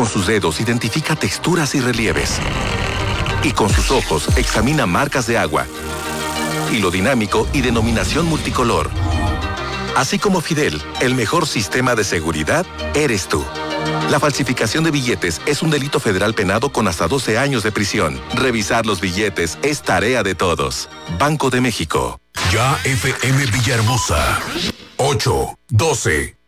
con sus dedos identifica texturas y relieves. Y con sus ojos examina marcas de agua. Hilo dinámico y denominación multicolor. Así como Fidel, el mejor sistema de seguridad eres tú. La falsificación de billetes es un delito federal penado con hasta 12 años de prisión. Revisar los billetes es tarea de todos. Banco de México. Ya FM Villahermosa. 812.